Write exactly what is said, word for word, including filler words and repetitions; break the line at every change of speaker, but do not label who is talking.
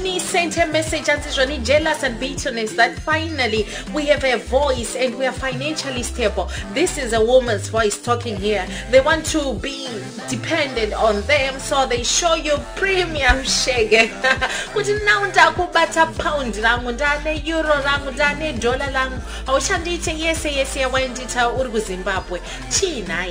Oni sent a message and says, "Johnny, jealous and bitterness that finally we have a voice and we are financially stable." This is a woman's voice talking here. They want to be dependent on them, so they show you premium shege. Kuti now ndakubata pound rangu ndane euro rangu ndane dollar rangu. Awushandite yese yese wendita uri kuZimbabwe. China